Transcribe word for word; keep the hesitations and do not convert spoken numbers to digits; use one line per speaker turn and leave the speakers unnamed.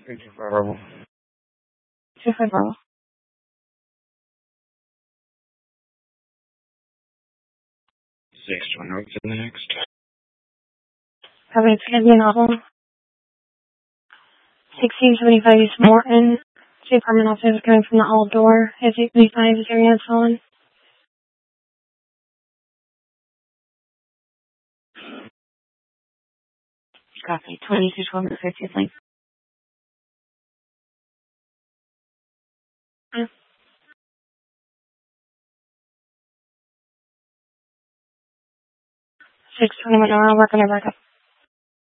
Thank you for Bravo.
Two five Bravo.
Six one. What's the next?
Probably it's gonna be an album. Sixteen seventy five East Morton. Two apartment officers coming from the old door. Is eight three five zero nine Solon. Copy. Twenty two twelve and fiftieth link. Six twenty one hour, working over.